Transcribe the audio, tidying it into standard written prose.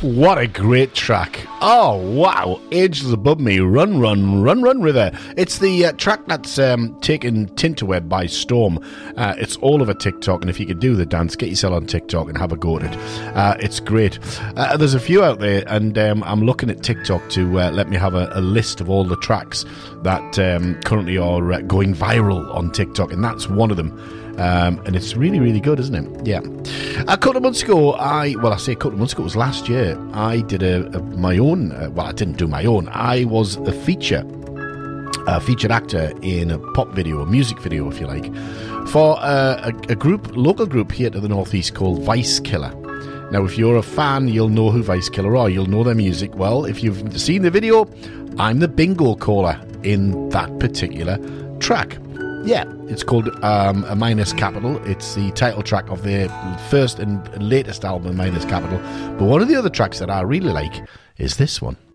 What a great track. Oh, wow. Angels Above Me. Run, run, run, run, river. It's the track that's taken Tinterweb by storm. It's all over TikTok, and if you can do the dance, get yourself on TikTok and have a go at it. It's great. There's a few out there, and I'm looking at TikTok to let me have a list of all the tracks that currently are going viral on TikTok, and that's one of them. And it's really, really good, isn't it? Yeah. A couple of months ago, it was last year, I did my own, I didn't do my own, I was a featured actor in a pop video, a music video, if you like, for a local group here to the northeast called Vice Killer. Now, if you're a fan, you'll know who Vice Killer are. You'll know their music. Well, if you've seen the video, I'm the bingo caller in that particular track. Yeah, it's called A Minus Capital. It's the title track of their first and latest album, Minus Capital. But one of the other tracks that I really like is this one.